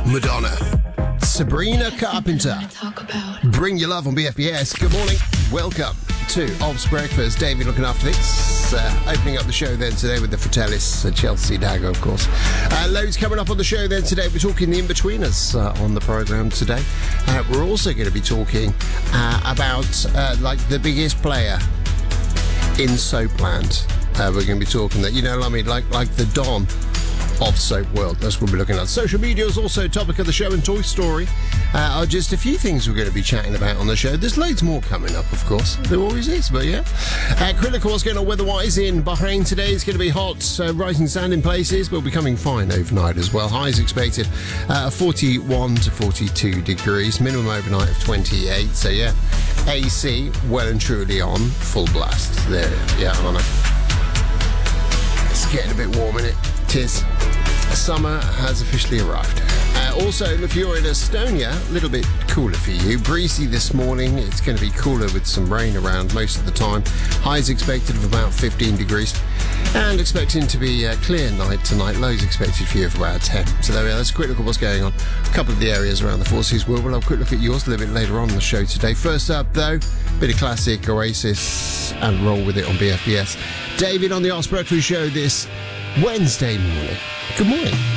Madonna. Sabrina Carpenter. Bring Your Love on BFBS. Good morning. Welcome to Ob's Breakfast. David looking after things. Opening up the show then today with the Fratellis, Chelsea Dagger, of course. Loads coming up on the show then today. We're talking the In-Betweeners on the programme today. We're also going to be talking about the biggest player in Soapland. We're going to be talking that, like the Don of Soap World. That's what we're looking at. Social media is also a topic of the show, and Toy Story are just a few things we're going to be chatting about on the show. There's loads more coming up, of course. There always is, but yeah. Critical, what's going on weather-wise in Bahrain today. It's going to be hot, rising sand in places, but becoming fine overnight as well. Highs expected 41 to 42 degrees. Minimum overnight of 28. So yeah, AC well and truly on full blast. There, yeah, on it. It's getting a bit warm in it. Tis. Summer has officially arrived. Also, if you're in Estonia, a little bit cooler for you. Breezy this morning. It's going to be cooler with some rain around most of the time. Highs expected of about 15 degrees. And expecting to be a clear night tonight. Lows expected for you of about 10. So there we are. That's a quick look at what's going on. A couple of the areas around the Four Seas world. We'll have a quick look at yours a little bit later on in the show today. First up, though, bit of classic Oasis and Roll With It on BFBS. David on the Ob's Breakfast Show this Wednesday morning. Good morning.